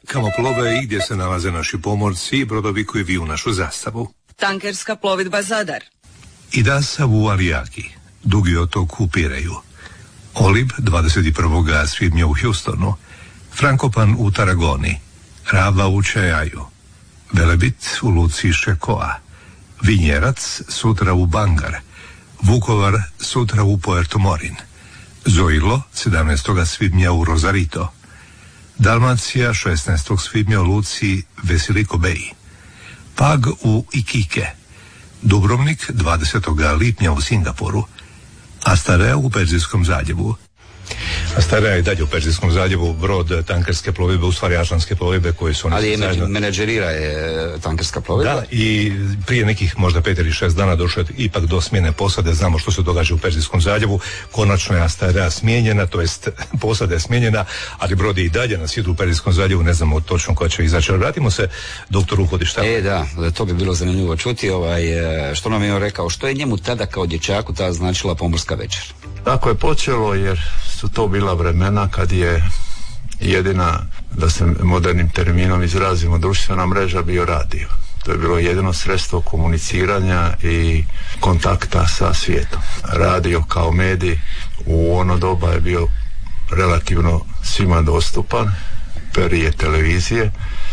kamo plove i gdje se nalaze naši pomorci i brodovi koji viju našu zastavu. Tankerska plovidba Zadar. Idasa u Alijaki, dugi otok u Pireju. Olib 21. svibnja u Houstonu, Frankopan u Taragoni, Rava u Čejaju, Velebit u luci Šekoa, Vinjerac sutra u Bangar, Vukovar sutra u Puerto Morin, Zoilo 17. svibnja u Rosarito, Dalmacija 16. svibnja u luci Vesiliko Beji, Pag u Ikike, Dubrovnik 20. lipnja u Singapuru, Astarea u Perzijskom zaljevu. Astarea je dalje u Perzijskom zaljevu, brod tankerske plovidbe, u stvari atlantske plovidbe koje su... Ali je menadžerira je tankerska plovidba? Da, i prije nekih možda 5 ili 6 dana došlo je ipak do smjene posade. Znamo što se događa u Perzijskom zaljevu. Konačno je Astarea smijenjena, to jest posada je smijenjena, ali brod je i dalje na sidru u Perzijskom zaljevu, ne znamo točno koja će izaći. Vratimo se doktoru Uhodišta. Da, to bi bilo zanimljivo čuti, što nam je rekao, što je njemu tada kao dječaku tada značila pomorska večer. Tako je počelo, jer su to bila vremena kad je jedina, da se modernim terminom izrazimo, društvena mreža bio radio. To je bilo jedino sredstvo komuniciranja i kontakta sa svijetom. Radio kao medij u ono doba je bio relativno svima dostupan, prije televizije,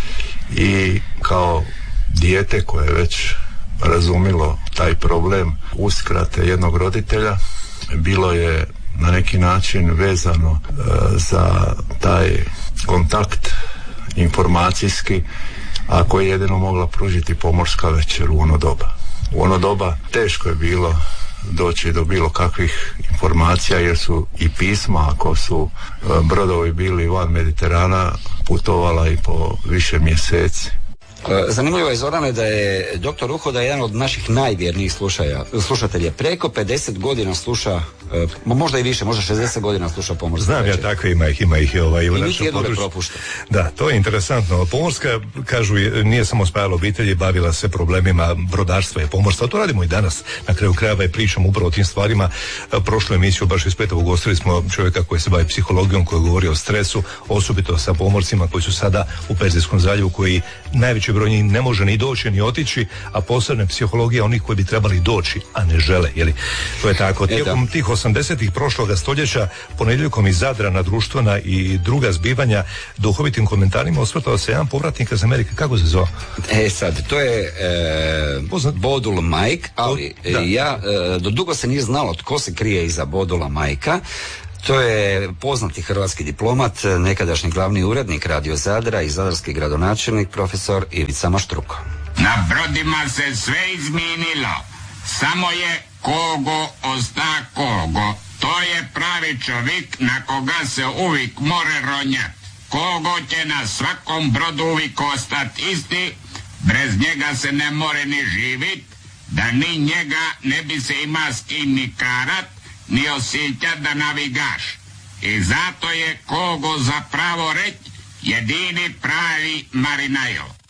i kao dijete koje je već razumilo taj problem uskrate jednog roditelja, bilo je na neki način vezano za taj kontakt informacijski, a koji je jedino mogla pružiti pomorska večer u ono doba. U ono doba teško je bilo doći do bilo kakvih informacija, jer su i pisma, ako su brodovi bili van Mediterana, putovala i po više mjeseci. Zanimljivo je, Zorane, da je doktor Uhoda jedan od naših najvjernijih slušatelja. Preko 50 godina sluša, možda i više, možda 60 godina sluša pomorska večer. Znam ja takve, ima ih u našem području. Propušta. Da, to je interesantno. Pomorska, kažu, nije samo spajala obitelji, bavila se problemima brodarstva i pomorstva. To radimo i danas. Na kraju krajeva i pričamo upravo o tim stvarima. Prošlu emisiju baš iz Petova ugostili smo čovjeka koji se bavi psihologijom, koji govori o stresu, osobito sa pomorcima koji su sada u Perzijskom zaljevu, koji najveći broj njih ne može ni doći ni otići, a posebno psihologija onih koji bi trebali doći, a ne žele, jeli? To je tako. Tijekom tih 80-ih prošloga stoljeća, ponedjeljkom iz Zadra na društvena i druga zbivanja, duhovitim komentarima osvrtao se jedan povratnik iz Amerike. Kako se zove? Sad, to je Bodul Mike, ali do dugo se nije znalo tko se krije iza Bodula Majka. To je poznati hrvatski diplomat, nekadašnji glavni urednik Radio Zadra i zadarski gradonačelnik profesor Ivica Maštruko. Na brodima se sve izmijenilo, samo je kogo osta kogo. To je pravi čovjek na koga se uvijek more ronjat. Kogo će na svakom brodu uvijek ostat isti, bez njega se ne more ni živit, da ni njega ne bi se ima s kim ni karat, ni osjeća da navigaš. I zato je kogo zapravo reći jedini pravi marinajo.